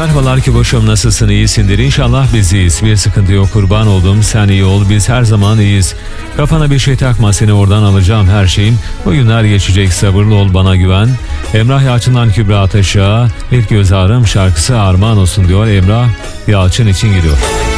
Merhabalar Küboş'um, nasılsın, iyisindir inşallah. Biziz, bir sıkıntı yok, kurban oldum, sen iyi ol, biz her zaman iyiyiz. Kafana bir şey takma, seni oradan alacağım her şeyin. Bu günler geçecek, sabırlı ol, bana güven. Emrah Yalçın'dan Kübra Taş'a bir göz ağrım şarkısı armağan olsun diyor. Emrah Yalçın için gidiyor.